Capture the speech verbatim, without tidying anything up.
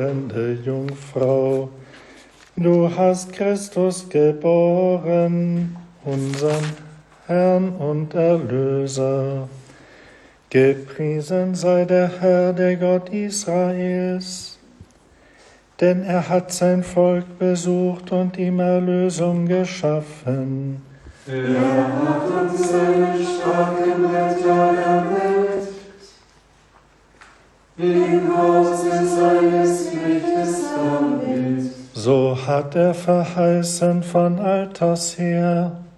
Jungfrau, du hast Christus geboren, unseren Herrn und Erlöser. Gepriesen sei der Herr, der Gott Israels, denn er hat sein Volk besucht und ihm Erlösung geschaffen. Er hat uns seine starken Retter erwählt, im Hause seines Knechtes David. So hat er verheißen von alters her,